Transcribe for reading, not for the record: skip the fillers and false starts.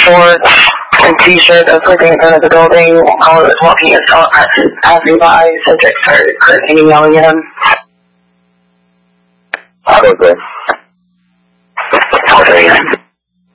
shorts and t-shirt that was sleeping in front of the building while I was walking his dog, passing by. Cedric started cursing and yelling at him. How was it?